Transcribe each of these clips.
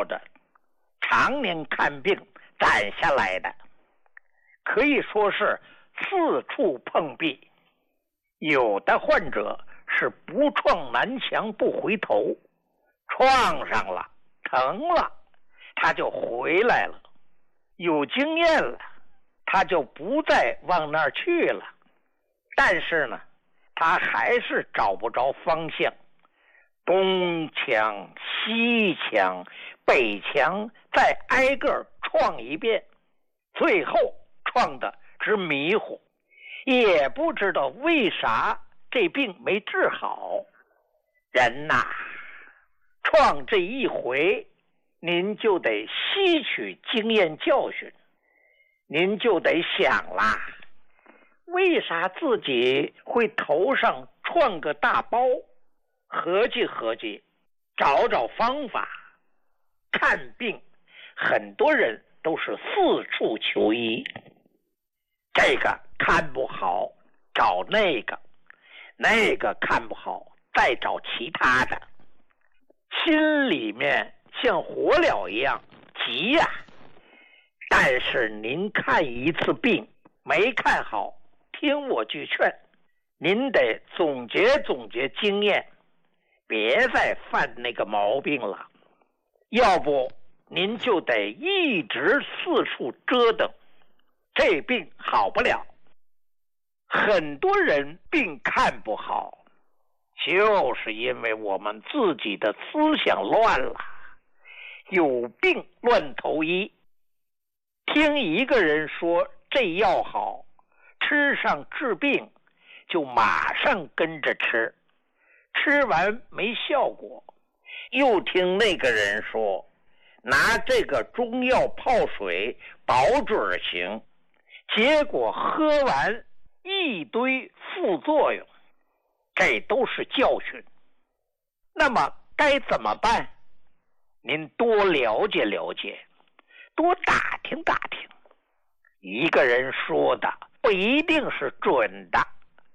着常年看病攒下来的，可以说是四处碰壁。有的患者是不撞南墙不回头，撞上了疼了他就回来了，有经验了他就不再往那儿去了。但是呢，他还是找不着方向，东墙西墙北墙再挨个撞一遍，最后撞得直迷糊，也不知道为啥这病没治好。人呐，撞这一回您就得吸取经验教训，您就得想啦，为啥自己会头上撞个大包？合计合计，找找方法。看病很多人都是四处求医，这个看不好找那个，那个看不好再找其他的，心里面像火燎一样急呀。但是您看一次病没看好，听我句劝，您得总结总结经验，别再犯那个毛病了，要不您就得一直四处折腾，这病好不了。很多人病看不好，就是因为我们自己的思想乱了，有病乱投医。听一个人说这药好，吃上治病，就马上跟着吃，吃完没效果，又听那个人说拿这个中药泡水保准行，结果喝完一堆副作用，这都是教训。那么该怎么办？您多了解了解，多打听打听。一个人说的不一定是准的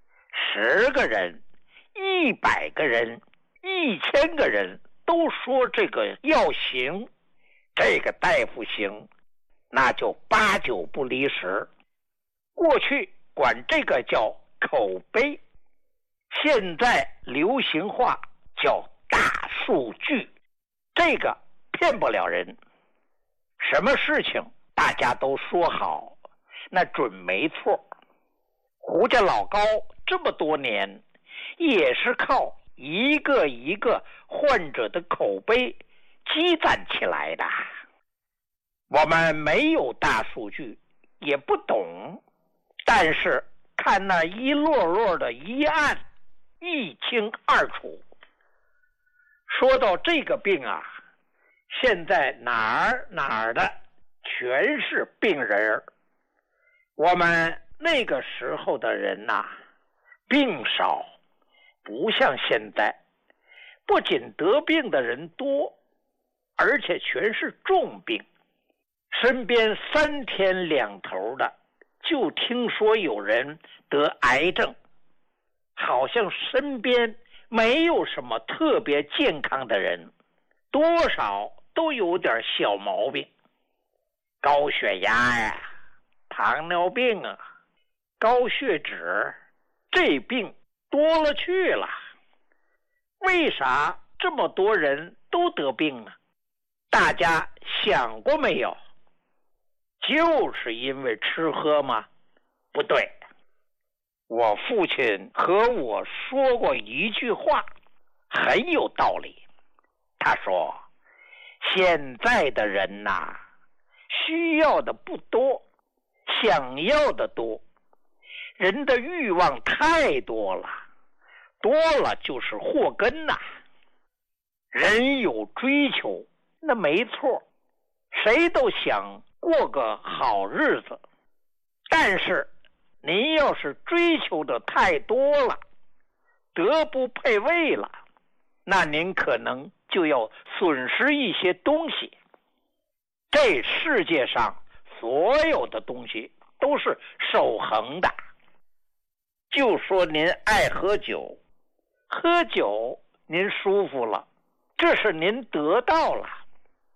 ，10个人、100个人、1000个人都说这个药行，这个大夫行，那就8、9不离10。过去管这个叫口碑，现在流行话叫大数据，这个骗不了人。什么事情大家都说好，那准没错。胡家老高这么多年也是靠一个一个患者的口碑积攒起来的。我们没有大数据，也不懂，但是看那一摞摞的医案，一清二楚。说到这个病啊，现在哪儿的全是病人。我们那个时候的人呐，病少，不像现在，不仅得病的人多，而且全是重病。身边3天2头的就听说有人得癌症，好像身边没有什么特别健康的人，多少都有点小毛病，高血压呀，糖尿病啊，高血脂，这病多了去了。为啥这么多人都得病呢？大家想过没有？就是因为吃喝吗？不对。我父亲和我说过一句话，很有道理。他说，现在的人呐，需要的不多，想要的多，人的欲望太多了，多了就是祸根呐。人有追求，那没错，谁都想过个好日子，但是您要是追求的太多了，德不配位了，那您可能就要损失一些东西。这世界上所有的东西都是守恒的。就说您爱喝酒，喝酒您舒服了，这是您得到了。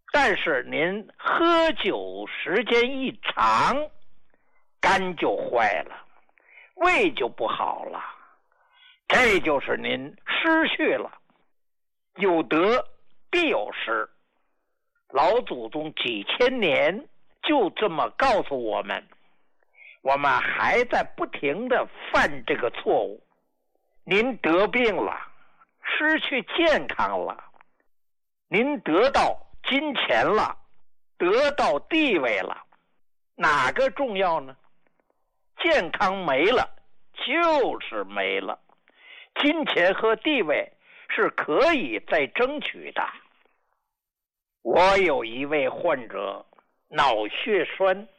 但是您喝酒时间一长，肝就坏了，胃就不好了，这就是您失去了。有得必有失，老祖宗几千年就这么告诉我们，我们还在不停地犯这个错误。您得病了，失去健康了，您得到金钱了，得到地位了，哪个重要呢？健康没了就是没了，金钱和地位是可以再争取的。我有一位患者，脑血栓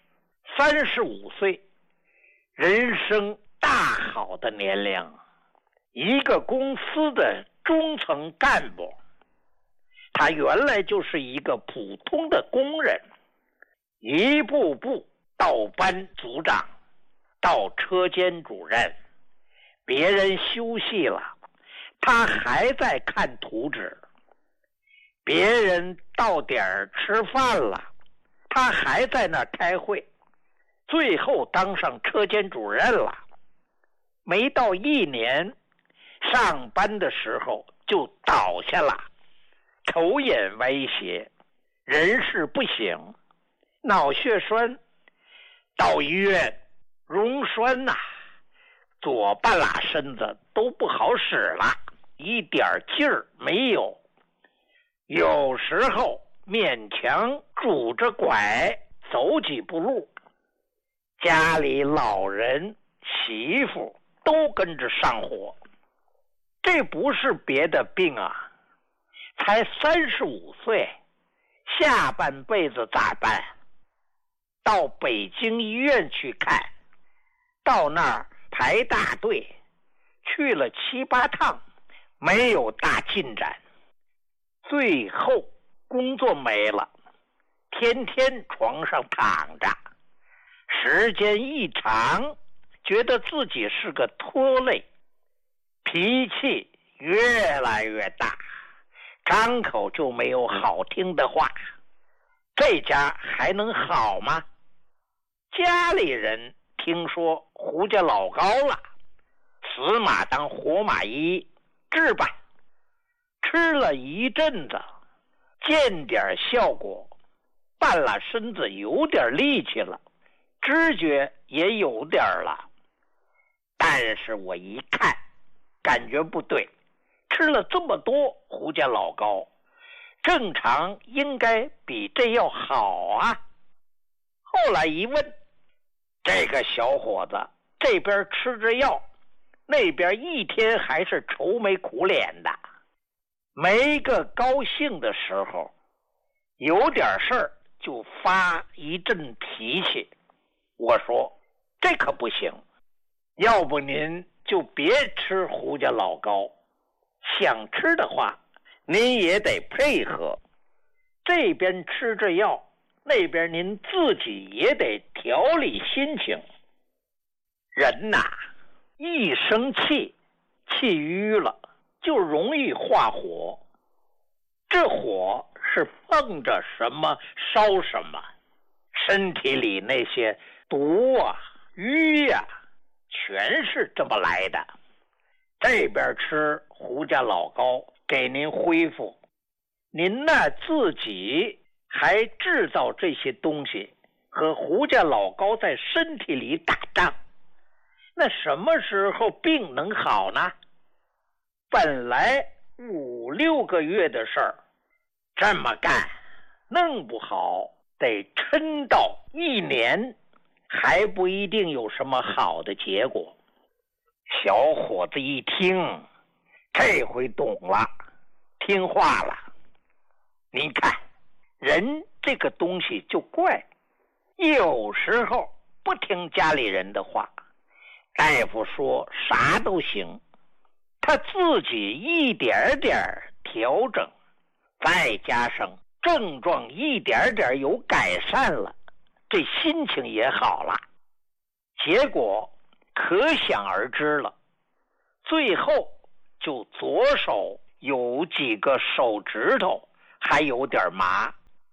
，35岁，人生大好的年龄，一个公司的中层干部。他原来就是一个普通的工人，一步步到班组长，到车间主任，别人休息了，他还在看图纸；别人到点儿吃饭了，他还在那儿开会。最后当上车间主任了，没到1年，上班的时候就倒下了，头眼歪斜，人事不省，脑血栓，到医院溶栓呐，左半拉身子都不好使了，一点劲儿没有，有时候勉强拄着拐走几步路，家里老人媳妇都跟着上火。这不是别的病啊，才35岁，下半辈子咋办？到北京医院去看，到那儿排大队，去了7、8趟，没有大进展。最后工作没了，天天床上躺着，时间一长，觉得自己是个拖累，脾气越来越大，张口就没有好听的话。这家还能好吗？家里人听说胡家老高了，死马当活马医，治吧。吃了一阵子，见点效果，半拉身子有点力气了，知觉也有点了。但是我一看，感觉不对，吃了这么多胡家老高，正常应该比这要好啊。后来一问，这个小伙子这边吃着药，那边一天还是愁眉苦脸的，没个高兴的时候，有点事儿就发一阵脾气。我说这可不行，要不您就别吃胡家老高，想吃的话您也得配合，这边吃着药，那边您自己也得调理心情。人呐，一生气，气郁了，就容易化火。这火是碰着什么烧什么，身体里那些毒啊、瘀呀，全是这么来的。这边吃胡家老高给您恢复，您呢自己还制造这些东西，和胡家老高在身体里打仗，那什么时候病能好呢？本来5、6个月的事儿，这么干弄不好得撑到1年，还不一定有什么好的结果。小伙子一听，这回懂了，听话了。您看，人这个东西就怪，有时候不听家里人的话，大夫说啥都行，他自己一点点调整，再加上症状一点点有改善了，这心情也好了，结果可想而知了。最后就左手有几个手指头还有点麻，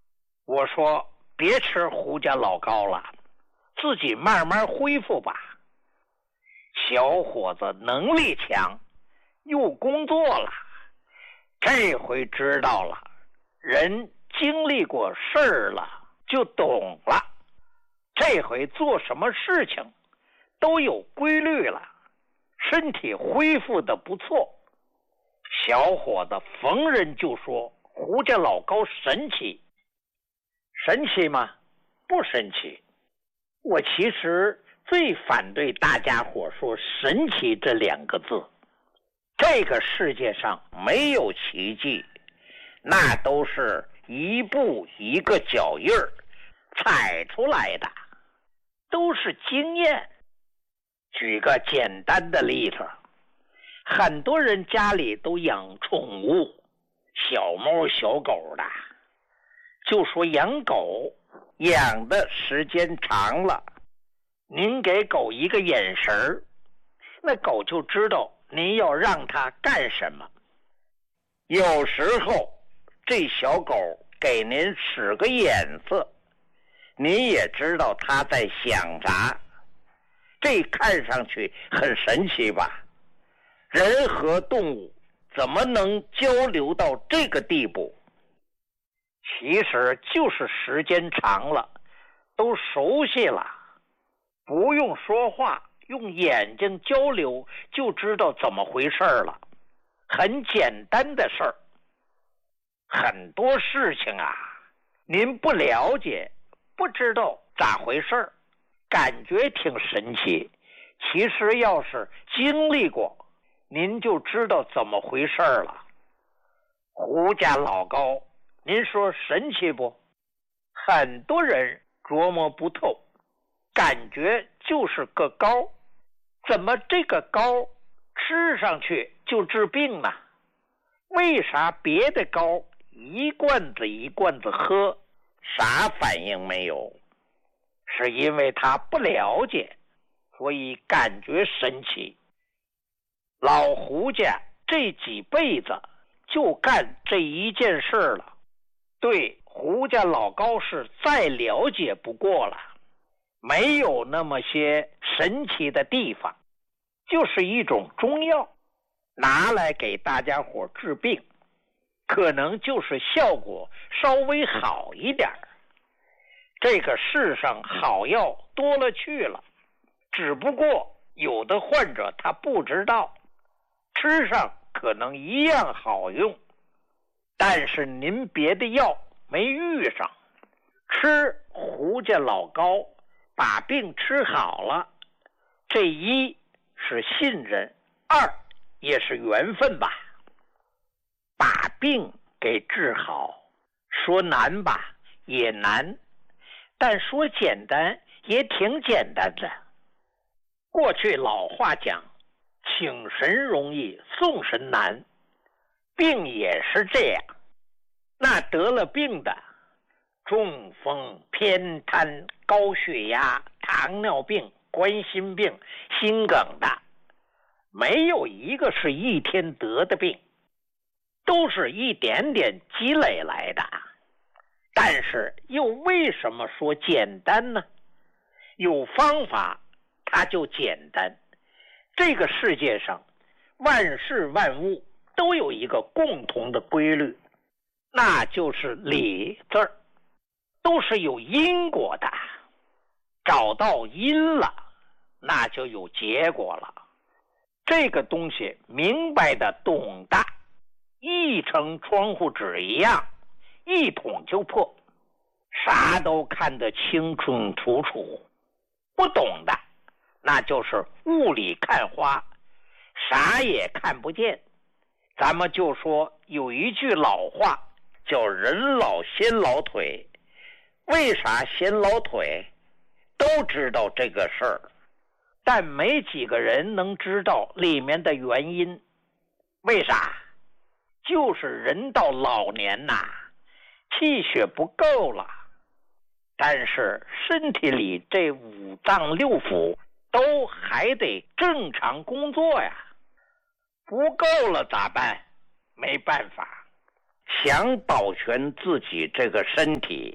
我说别吃胡家老高了，自己慢慢恢复吧。小伙子能力强，又工作了，这回知道了，人经历过事儿了就懂了，这回做什么事情都有规律了，身体恢复的不错。小伙子逢人就说胡家老高神奇。神奇吗？不神奇。我其实最反对大家伙说神奇这两个字。这个世界上没有奇迹，那都是一步一个脚印儿踩出来的，都是经验。举个简单的例子，很多人家里都养宠物，小猫小狗的，就说养狗养的时间长了，您给狗一个眼神，那狗就知道您要让它干什么。有时候这小狗给您使个眼色，您也知道它在想啥。这看上去很神奇吧？人和动物怎么能交流到这个地步？其实就是时间长了，都熟悉了，不用说话，用眼睛交流就知道怎么回事了。很简单的事儿。很多事情啊，您不了解，不知道咋回事，感觉挺神奇，其实要是经历过，您就知道怎么回事了。胡家老高，您说神奇不？很多人琢磨不透，感觉就是个膏，怎么这个膏吃上去就治病呢？为啥别的膏一罐子一罐子喝，啥反应没有？是因为他不了解，所以感觉神奇。老胡家这几辈子就干这一件事了，对胡家老高是再了解不过了，没有那么些神奇的地方，就是一种中药，拿来给大家伙治病，可能就是效果稍微好一点。这个世上好药多了去了，只不过有的患者他不知道，吃上可能一样好用，但是您别的药没遇上，吃胡家老高把病吃好了，这一是信任，二也是缘分吧。把病给治好，说难吧也难，但说简单也挺简单的。过去老话讲，请神容易送神难，病也是这样。那得了病的，中风、偏瘫、高血压、糖尿病、冠心病、心梗的，没有一个是一天得的病，都是一点点积累来的。但是又为什么说简单呢？有方法它就简单。这个世界上万事万物都有一个共同的规律，那就是理字儿，都是有因果的。找到因了，那就有结果了。这个东西明白的懂的，一层窗户纸一样，一捅就破，啥都看得清清楚楚。不懂的，那就是雾里看花，啥也看不见。咱们就说有一句老话叫人老先老腿，为啥先老腿？都知道这个事儿，但没几个人能知道里面的原因。为啥？就是人到老年呐，气血不够了，但是身体里这五脏六腑都还得正常工作呀，不够了咋办？没办法，想保全自己这个身体，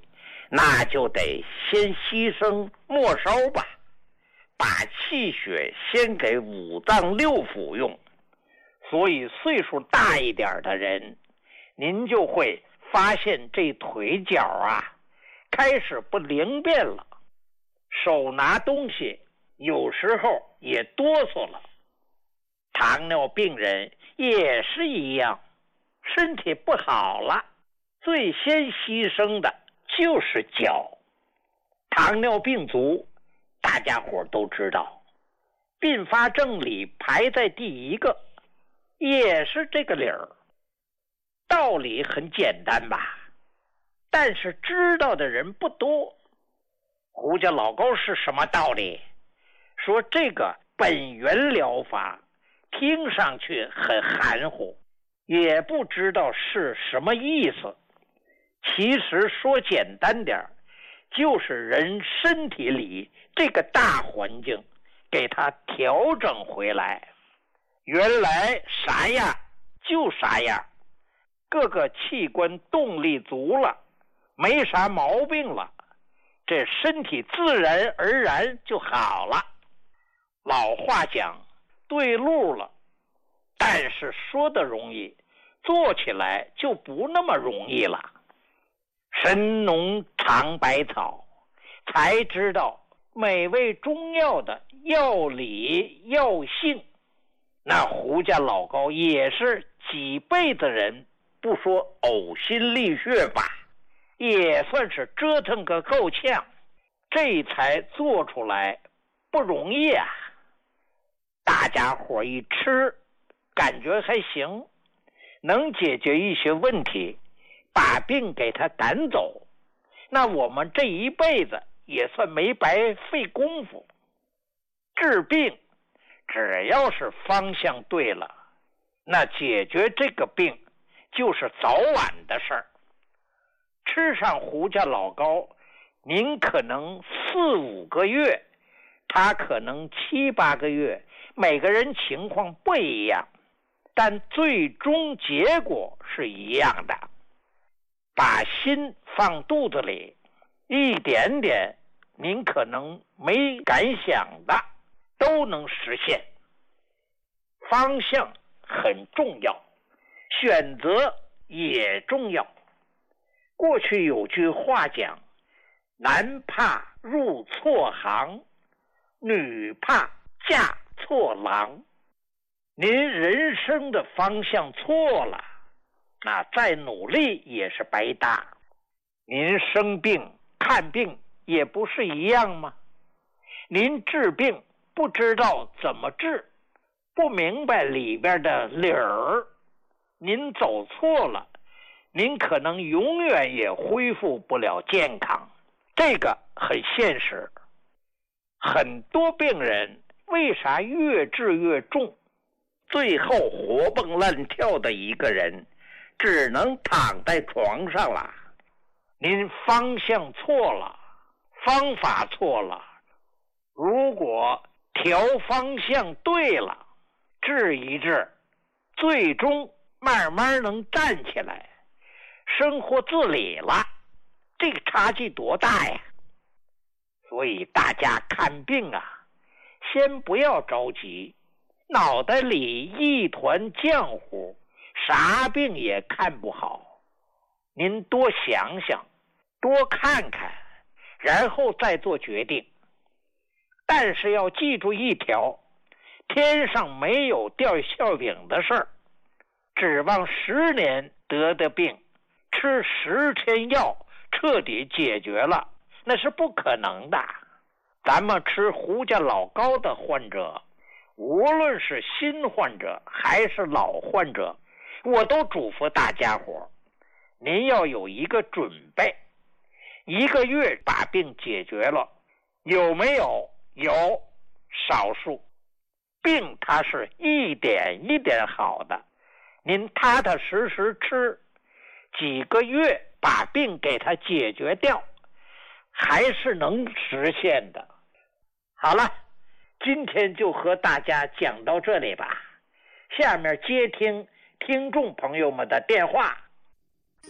那就得先牺牲末梢吧，把气血先给五脏六腑用。所以岁数大一点的人，您就会发现这腿脚啊开始不灵便了，手拿东西有时候也哆嗦了。糖尿病人也是一样，身体不好了，最先牺牲的就是脚。糖尿病足大家伙都知道，并发症里排在第一个，也是这个理儿。道理很简单吧，但是知道的人不多。胡家老高是什么道理？说这个本源疗法听上去很含糊，也不知道是什么意思。其实说简单点，就是人身体里这个大环境给它调整回来，原来啥样就啥样，各个器官动力足了，没啥毛病了，这身体自然而然就好了。老话讲对路了，但是说的容易，做起来就不那么容易了。神农尝百草，才知道每味中药的药理药性。那胡家老高也是几辈子人，不说呕心沥血吧，也算是折腾个够呛，这才做出来，不容易啊。大家伙一吃，感觉还行，能解决一些问题，把病给他赶走，那我们这一辈子也算没白费功夫。治病只要是方向对了，那解决这个病就是早晚的事儿。吃上胡家老高，您可能4、5个月，他可能7、8个月，每个人情况不一样，但最终结果是一样的。把心放肚子里，一点点您可能没敢想的都能实现。方向很重要，选择也重要。过去有句话讲，男怕入错行，女怕嫁错郎。您人生的方向错了，那再努力也是白搭。您生病看病也不是一样吗？您治病不知道怎么治，不明白里边的理儿，您走错了，您可能永远也恢复不了健康。这个很现实。很多病人为啥越治越重，最后活蹦乱跳的一个人只能躺在床上了？您方向错了，方法错了。如果调方向对了，治一治，最终慢慢能站起来，生活自理了，这个差距多大呀！所以大家看病啊，先不要着急，脑袋里一团浆糊，啥病也看不好。您多想想，多看看，然后再做决定。但是要记住一条，天上没有掉馅饼的事儿。指望10年得的病，吃10天药彻底解决了，那是不可能的。咱们吃胡家老高的患者，无论是新患者还是老患者，我都嘱咐大家伙，您要有一个准备。1个月把病解决了，有没有？有，少数。病它是一点一点好的，您踏踏实实吃，几个月把病给它解决掉，还是能实现的。好了，今天就和大家讲到这里吧，下面接听听众朋友们的电话。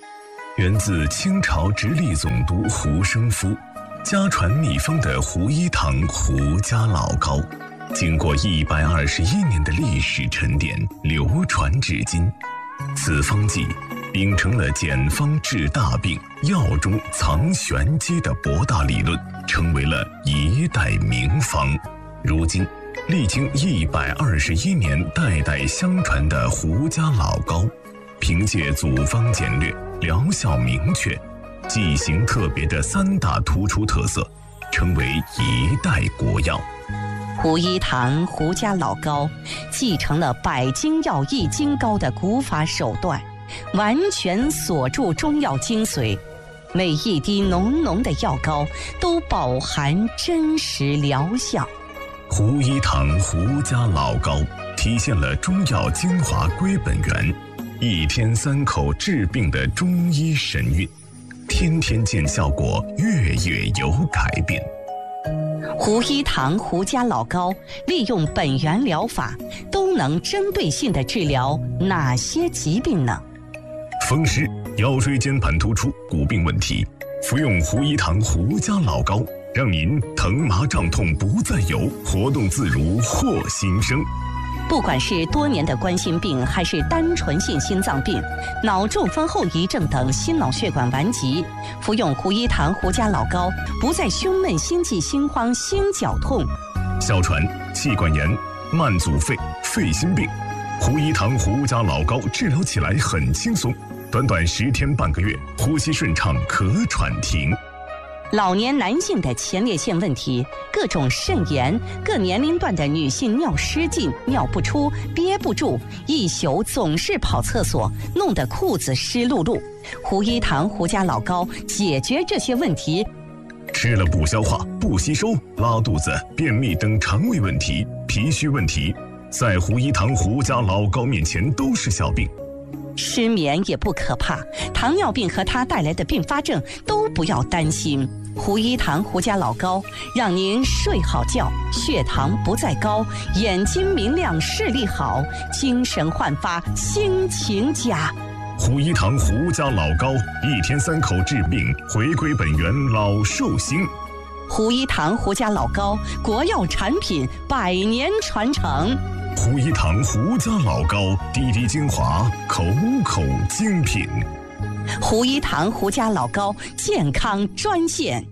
源自清朝直隶总督胡生夫，家传秘方的胡一堂胡家老膏，经过121年的历史沉淀，流传至今。此方剂秉承了简方治大病、药中藏玄机的博大理论，成为了一代名方。如今历经121年代代相传的胡家老膏，凭借组方简略、疗效明确、剂型特别的3大突出特色，成为一代国药。 胡一堂胡家老膏继承了百金药易筋膏的古法手段，完全锁住中药精髓，每一滴浓浓的药膏都饱含真实疗效。 胡一堂胡家老膏体现了中药精华归本源，1天3口治病的中医神韵，天天见效果，月月有改变。 胡一堂胡家老膏利用本源疗法，都能针对性地治疗哪些疾病呢？ 风湿、腰椎间盘突出、骨病问题，服用胡一堂胡家老膏，让您疼麻胀痛不再有，活动自如获新生。 不管是多年的冠心病，还是单纯性心脏病、脑中风后遗症等心脑血管顽疾，服用胡一堂胡家老膏，不再胸闷、心悸、心慌、心绞痛。 哮喘、气管炎、慢阻肺、肺心病，胡一堂胡家老膏治疗起来很轻松，短短10天半个月，呼吸顺畅，咳喘停。 老年男性的前列腺问题、各种肾炎、各年龄段的女性尿失禁、尿不出、憋不住，一宿总是跑厕所，弄得裤子湿漉漉。胡一堂胡家老膏解决这些问题。 吃了不消化、不吸收、拉肚子、便秘等肠胃问题、脾虚问题，在胡一堂胡家老膏面前都是小病。 失眠也不可怕，糖尿病和它带来的并发症都不要担心。胡一堂胡家老膏让您睡好觉，血糖不再高，眼睛明亮，视力好，精神焕发，心情佳。 胡一堂胡家老膏1天3口治病，回归本源，老寿星。 胡一堂胡家老膏，国药产品，100年传承。 胡一堂胡家老膏，滴滴精华，口口精品。 胡一堂胡家老膏健康专线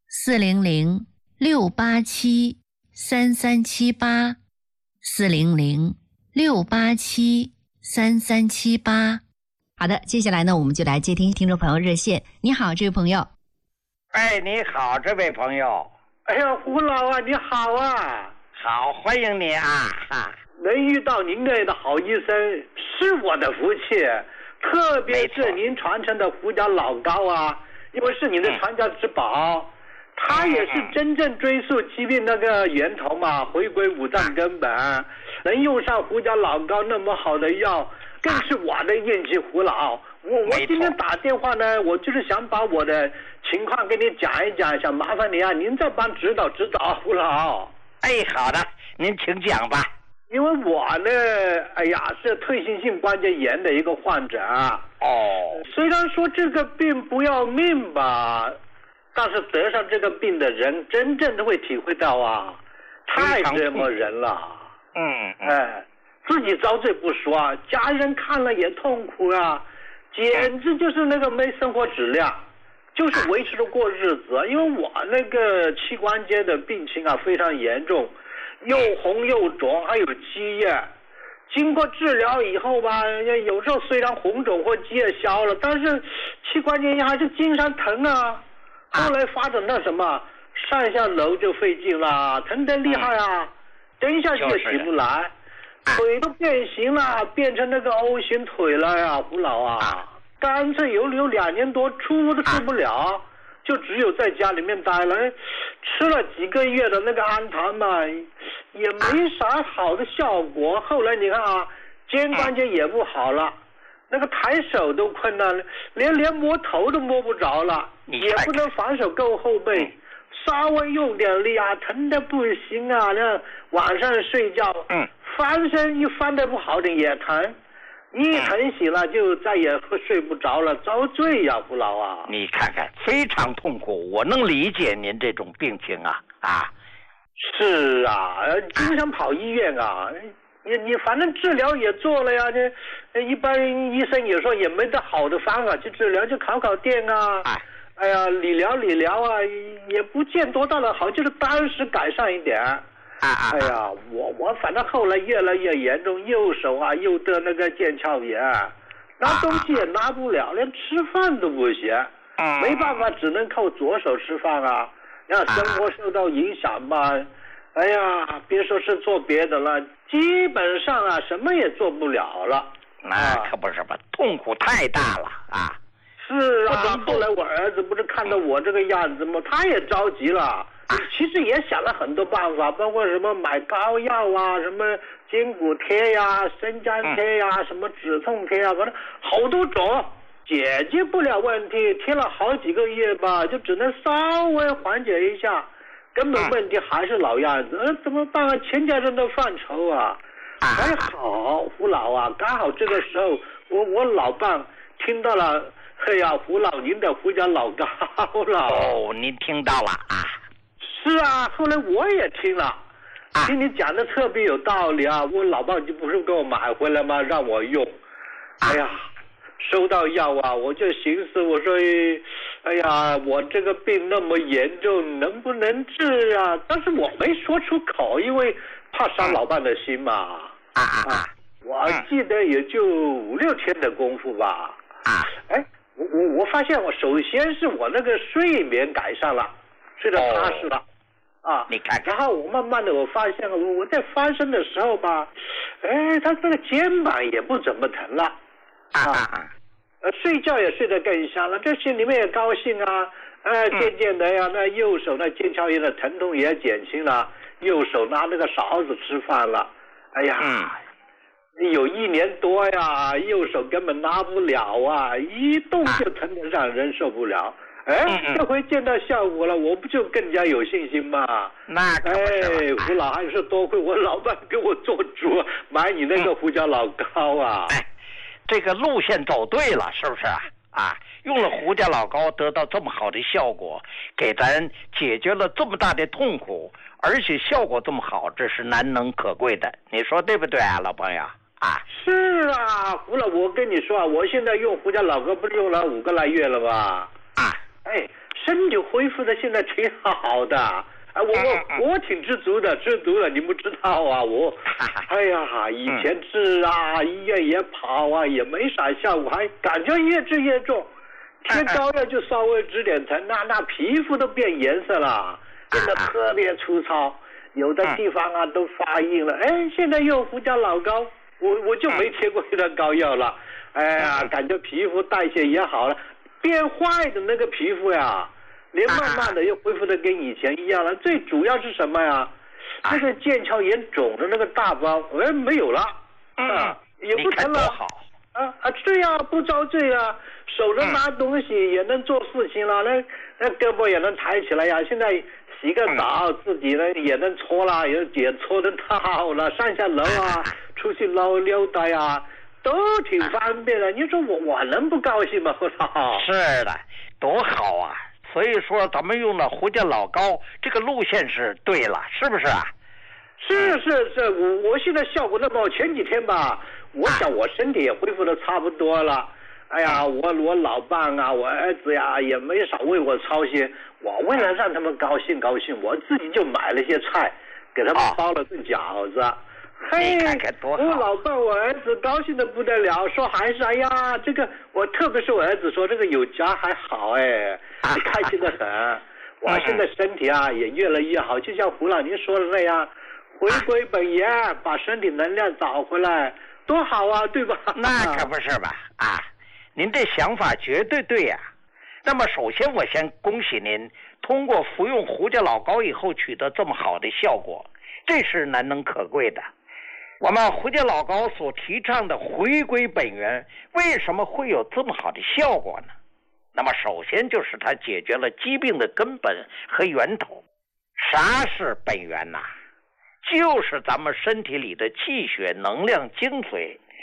400-687-3378，400-687-3378。好的，接下来呢，我们就来接听听众朋友热线。你好，这位朋友。 哎，你好，这位朋友。 哎呀，胡老啊，你好啊！ 好，欢迎你啊！ 能遇到您这样的好医生是我的福气，特别是您传承的胡家老膏啊，因为是您的传家之宝，它也是真正追溯疾病那个源头嘛，回归五脏根本，能用上胡家老膏那么好的药，更是我的运气，胡老。我今天打电话呢，我就是想把我的情况跟你讲一讲，想麻烦你啊，您再帮指导指导，胡老。 哎，好的，您请讲吧。 因为我呢，哎呀，是退行性关节炎的一个患者啊。虽然说这个病不要命吧，但是得上这个病的人真正的会体会到啊，太折磨人了。自己遭罪不说啊，家人看了也痛苦啊，简直就是那个没生活质量，就是维持着过日子。因为我那个膝关节的病情啊非常严重，又红又肿，还有积液。经过治疗以后吧，有时候虽然红肿或积液消了，但是膝关节炎还是经常疼啊。后来发展到什么，上下楼就费劲了，疼得厉害啊，蹲下去也起不来，腿都变形了，变成那个 O 型腿了呀，胡老啊，干脆有2年多出都出不了，就只有在家里面待了，吃了几个月的那个安thần嘛，也没啥好的效果。后来你看啊，肩关节也不好了，那个抬手都困难了，连摸头都摸不着了，也不能反手够后背，稍微用点力啊，疼得不行啊。那晚上睡觉，翻身一翻得不好点也疼。 一疼醒了就再也睡不着了，遭罪呀，胡老啊！ 你看看，非常痛苦，我能理解您这种病情啊。 是啊，经常跑医院啊，你反正治疗也做了呀，这一般医生也说也没得好的方法去治疗，就考电啊，哎呀，理疗啊，也不见多大的好，就是当时改善一点。哎呀，我反正后来越来越严重，右手啊又得那个腱鞘炎，拿东西也拿不了，连吃饭都不行，没办法，只能靠左手吃饭啊，让生活受到影响吧。哎呀，别说是做别的了，基本上啊什么也做不了了。 那可不是吧，痛苦太大了啊！ 是啊，后来我儿子不是看到我这个样子吗？他也着急了。其实也想了很多办法，包括什么买膏药啊，什么筋骨贴呀、生姜贴呀、什么止痛贴呀，反正好多种，解决不了问题。贴了好几个月吧，就只能稍微缓解一下，根本问题还是老样子。怎么办啊？全家人都犯愁啊！还好胡老啊，刚好这个时候我老伴听到了，哎呀，胡老您的胡家老高了。 哦，您听到了啊？ 是啊，后来我也听了，听你讲的特别有道理啊！我老伴就不是给我买回来吗？让我用。哎呀，收到药啊，我就寻思，我说，哎呀，我这个病那么严重，能不能治啊？但是我没说出口，因为怕伤老伴的心嘛。我记得也就5、6天的功夫吧。哎，我发现首先是我那个睡眠改善了，睡得踏实了。 你看看， 然后我慢慢的我发现了，我在翻身的时候吧，哎，他这个肩膀也不怎么疼了，睡觉也睡得更香了，这心里面也高兴啊，渐渐的呀，那右手那腱鞘炎的疼痛也减轻了，右手拿那个勺子吃饭了，哎呀，有1年多呀，右手根本拿不了啊，一动就疼得让人受不了。这回见到效果了，我不就更加有信心吗？ 那可不是胡老还是多亏我老伴给我做主，买你那个胡椒老膏啊！ 这个路线走对了，是不是啊？用了胡椒老膏得到这么好的效果，给咱解决了这么大的痛苦，而且效果这么好，这是难能可贵的。你说对不对啊，老朋友？ 是啊，胡老，我跟你说啊，我现在用胡椒老膏不是用了5个来月了吗？身体恢复的现在挺好的，我挺知足的，你不知道啊，哎呀，以前治啊，医院也跑啊，也没啥效果，还感觉越治越重，贴膏药就稍微治点疼，那皮肤都变颜色了，变得特别粗糙，有的地方啊都发硬了，现在用胡椒老膏，我就没贴过那膏药了，哎呀，感觉皮肤代谢也好了。变坏的那个皮肤呀，连慢慢的又恢复的跟以前一样了。最主要是什么呀？那个腱鞘炎肿的那个大包，没有了，也不疼了。这样不遭罪啊，手能拿东西也能做事情了，那胳膊也能抬起来呀。现在洗个澡，自己呢也能搓了，也搓得到了，上下楼啊，出去溜达呀。都挺方便的，你说我能不高兴吗？ 是的，多好啊！所以说咱们用了胡椒老膏，这个路线是对了，是不是啊？ 是，我现在效果那么好，前几天吧，我想我身体也恢复的差不多了。哎呀，我老伴啊，我儿子呀，也没少为我操心。我为了让他们高兴，我自己就买了些菜，给他们包了顿饺子。 你看看多好！ 我老伴我儿子高兴的不得了，说还是哎呀，这个我特别是我儿子说这个有家还好开心的很。我现在身体啊也越来越好，就像胡老您说的那样，回归本源，把身体能量找回来，多好啊，对吧？ 那可不是吧？您这想法绝对对呀。那么首先我先恭喜您，通过服用胡椒老膏以后取得这么好的效果，这是难能可贵的。我们胡椒老膏所提倡的回归本源，为什么会有这么好的效果呢？那么首先就是它解决了疾病的根本和源头。啥是本源呐？就是咱们身体里的气血能量精髓，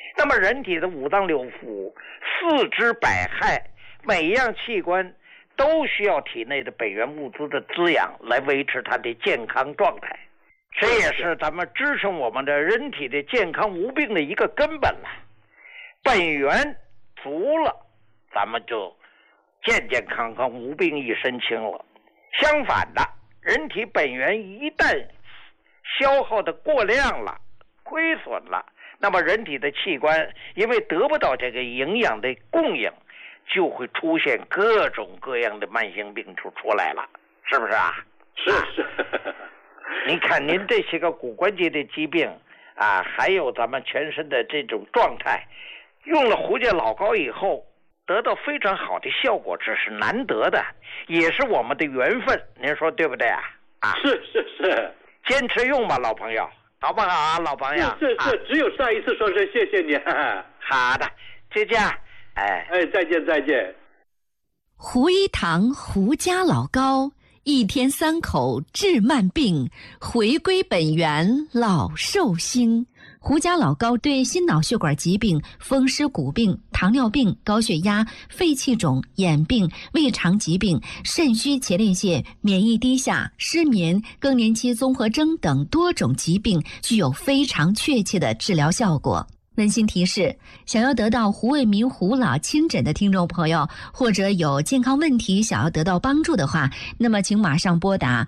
那么人体的五脏六腑、四肢百骸，每一样器官都需要体内的本源物资的滋养来维持它的健康状态，这也是咱们支撑我们的人体的健康无病的一个根本了。本源足了，咱们就健健康康、无病一身轻了。相反的，人体本源一旦消耗的过量了、亏损了，那么人体的器官因为得不到这个营养的供应，就会出现各种各样的慢性病出来了，是不是啊？ 是。 你看您这些个骨关节的疾病啊，还有咱们全身的这种状态，用了胡芥老膏以后得到非常好的效果，这是难得的，也是我们的缘分，您说对不对啊？ 是， 坚持用吧，老朋友，好不好啊，老朋友？ 是，只有上一次说声谢谢你。 好的，就这样， 再见。 胡一堂胡家老膏，一天3口治慢病，回归本源老寿星。胡家老膏对心脑血管疾病、风湿骨病、糖尿病、高血压、肺气肿、眼病、胃肠疾病、肾虚前列腺、免疫低下、失眠、更年期综合征等多种疾病具有非常确切的治疗效果。温馨提示：想要得到胡卫民胡老亲诊的听众朋友，或者有健康问题想要得到帮助的话，那么请马上拨打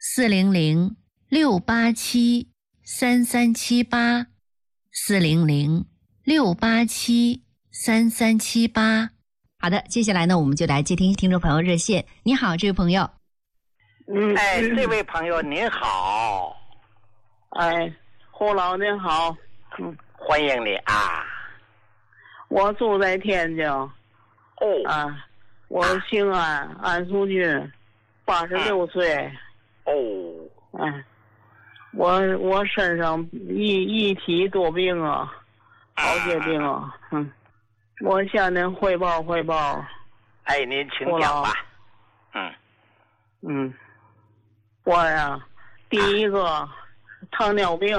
400-687-3378。400-687-3378。好的，接下来呢，我们就来接听众朋友热线。你好，这位朋友。 这位朋友您好。 胡老您好。 欢迎你啊。 我住在天津。我姓安，安淑君，86岁。我身上一体多病啊，好些病啊。我向您汇报。 您请讲吧。 我呀，第一个糖尿病。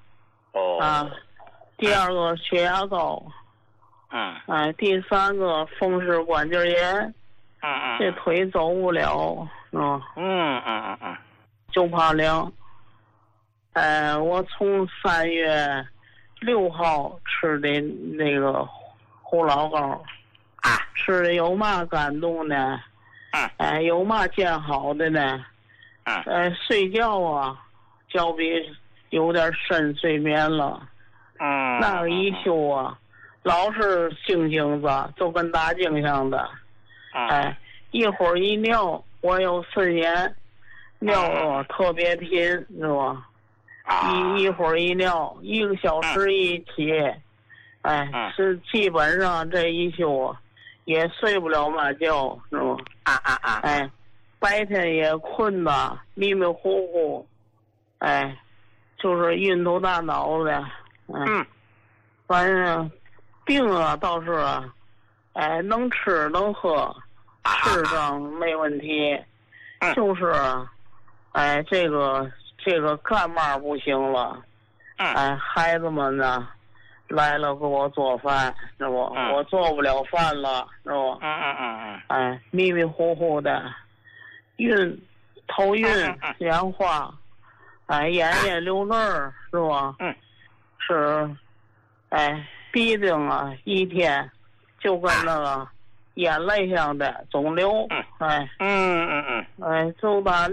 第二个血压高。第三个风湿关节炎。这腿走不了。就怕凉。我从3月6号吃的那个胡老膏，吃的有嘛感动呢？有嘛见好的呢？睡觉啊，觉比有点深睡眠了。那个一宿啊，老是星星子，就跟大镜像的。一会儿一尿，我有肾炎，尿特别频，是吧？一会儿一尿，1个小时一起，是基本上这一宿也睡不了嘛觉，是吧？白天也困吧，迷迷糊糊，就是晕头大脑的，反正病啊倒是能吃能喝，吃上没问题，就是这个干嘛不行了？孩子们呢来了给我做饭，是不？我做不了饭了，是不？迷迷糊糊的，头晕，眼花，眼也流泪儿，是吧？是，鼻子啊，一天就跟那个眼泪像的肿瘤，就打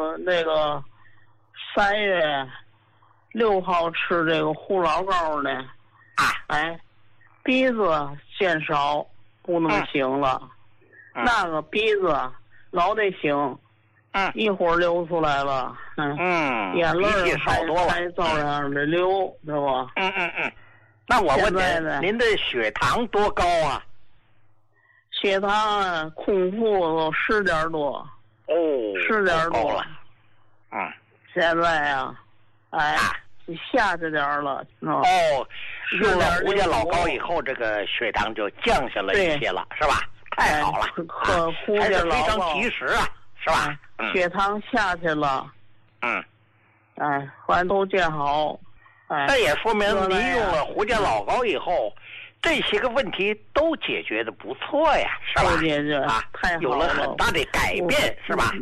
3月6号吃这个胡老膏呢，鼻子见少不能醒了，那个鼻子老得醒，一会儿流出来了，眼泪还照样的流，是吧？ 那我问您的血糖多高啊？ 血糖空腹10点多，10点多了。现在呀，下去点了。 用了胡芥老膏以后，这个血糖就降下来一些了，是吧？太好了， 喝胡芥老膏非常及时啊，是吧？ 血糖下去了。反正都见好。 那也说明您用了胡家老膏以后，这些个问题都解决的不错呀，是吧？ 都解决，太好了， 有了很大的改变，是吧？